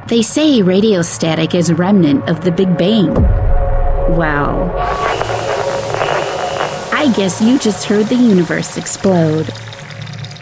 They say radio static is a remnant of the Big Bang. Well, I guess you just heard the universe explode.